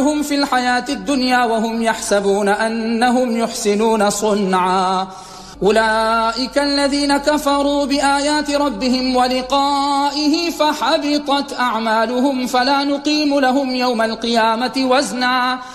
هم في الحياة الدنيا وهم يحسبون أنهم يحسنون صنعا أولئك الذين كفروا بآيات ربهم ولقائه فحبطت أعمالهم فلا نقيم لهم يوم القيامة وزنا